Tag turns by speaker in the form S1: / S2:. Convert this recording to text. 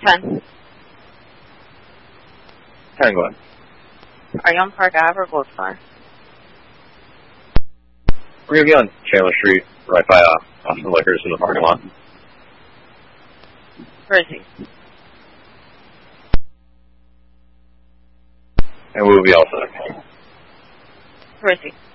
S1: 10.
S2: 10, go ahead.
S1: Are you on Park Ave or Goldspar?
S2: We're going to be on Chandler Street, right by Austin Liquors in the parking lot.
S1: Where is he?
S2: And we'll be all set.
S1: Where is he?